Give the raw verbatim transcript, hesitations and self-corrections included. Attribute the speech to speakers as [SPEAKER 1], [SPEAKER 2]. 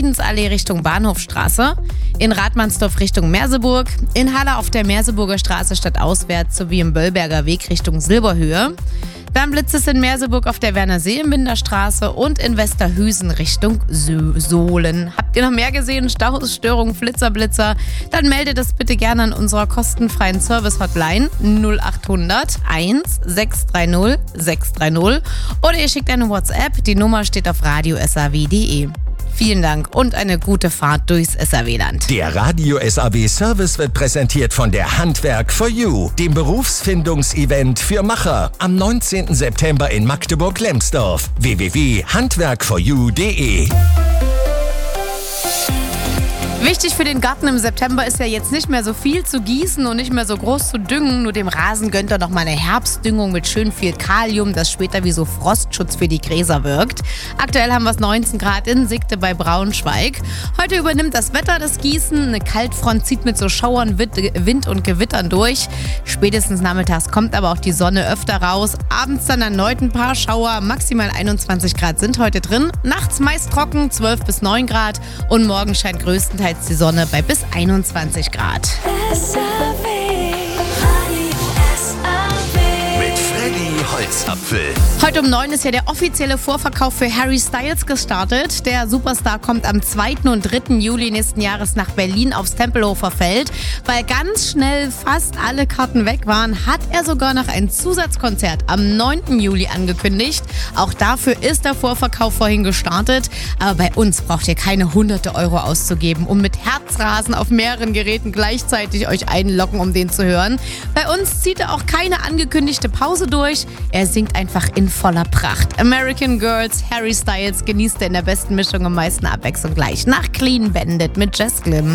[SPEAKER 1] Friedensallee Richtung Bahnhofstraße, in Rathmannsdorf Richtung Merseburg, in Halle auf der Merseburger Straße stadtauswärts sowie im Böllberger Weg Richtung Silberhöhe. Dann blitzt es in Merseburg auf der Werner-Seelenbinder Straße und in Westerhüsen Richtung Sö- Sohlen. Habt ihr noch mehr gesehen? Staus, Störungen, Flitzer, Blitzer? Dann meldet es bitte gerne an unserer kostenfreien Service-Hotline null acht hundert eins sechs drei null sechs drei null oder ihr schickt eine WhatsApp. Die Nummer steht auf radio punkt s a w punkt d e. Vielen Dank und eine gute Fahrt durchs S A W-Land.
[SPEAKER 2] Der Radio S A W Service wird präsentiert von der Handwerk for You, dem Berufsfindungsevent für Macher. Am neunzehnten September in Magdeburg-Lemsdorf. w w w punkt handwerk for you punkt d e.
[SPEAKER 1] Wichtig für den Garten im September ist ja jetzt nicht mehr so viel zu gießen und nicht mehr so groß zu düngen. Nur dem Rasen gönnt er noch mal eine Herbstdüngung mit schön viel Kalium, das später wie so Frostschutz für die Gräser wirkt. Aktuell haben wir es neunzehn Grad in Siegte bei Braunschweig. Heute übernimmt das Wetter das Gießen. Eine Kaltfront zieht mit so Schauern, Wind und Gewittern durch. Spätestens nachmittags kommt aber auch die Sonne öfter raus. Abends dann erneut ein paar Schauer. Maximal einundzwanzig Grad sind heute drin. Nachts meist trocken, zwölf bis neun Grad. Und morgen scheint größtenteils die Sonne bei bis einundzwanzig Grad.
[SPEAKER 2] Mit Freddy Holzapfel.
[SPEAKER 1] Heute um neun ist ja der offizielle Vorverkauf für Harry Styles gestartet. Der Superstar kommt am zweiten und dritten Juli nächsten Jahres nach Berlin aufs Tempelhofer Feld. Weil ganz schnell fast alle Karten weg waren, hat er sogar noch ein Zusatzkonzert am neunten Juli angekündigt. Auch dafür ist der Vorverkauf vorhin gestartet. Aber bei uns braucht ihr keine hunderte Euro auszugeben, um mit Herzrasen auf mehreren Geräten gleichzeitig euch einloggen, um den zu hören. Bei uns zieht er auch keine angekündigte Pause durch. Er singt einfach in voller Pracht. American Girls, Harry Styles genießt er in der besten Mischung am meisten Abwechslung gleich nach Clean Bandit mit Jess Glynn.